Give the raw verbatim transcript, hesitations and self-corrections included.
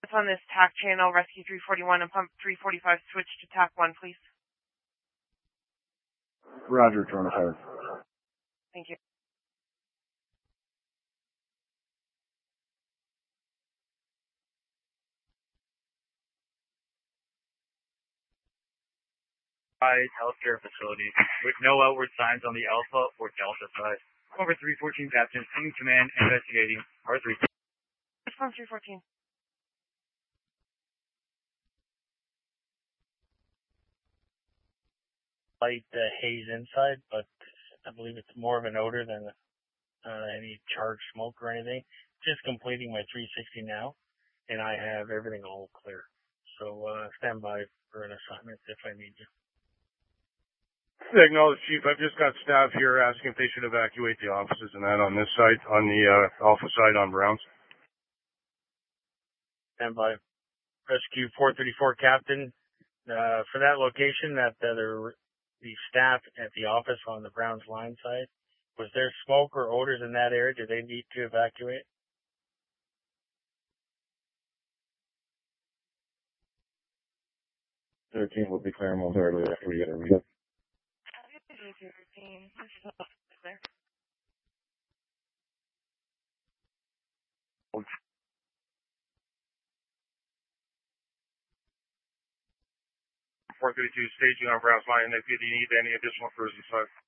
On this T A C channel, Rescue three forty-one and Pump three forty-five, switch to T A C one, please. Roger, Toronto Fire. Thank you. Healthcare facility with no outward signs on the Alpha or Delta side. Over three fourteen Captain, in command, investigating R three. Response three fourteen. Light uh, haze inside, but I believe it's more of an odor than uh, any charged smoke or anything. Just completing my three sixty now, and I have everything all clear. So uh, stand by for an assignment if I need you. Acknowledge, Chief. I've just got staff here asking if they should evacuate the offices and that on this site, on the uh, Alpha side on Browns. Stand by. Rescue four thirty-four, Captain. Uh, for that location, that uh, the, the staff at the office on the Browns line side, was there smoke or odors in that area? Did they need to evacuate? thirteen will be clear momentarily after we get a read. four thirty-two staging on Browns line, and if you need any additional crews inside.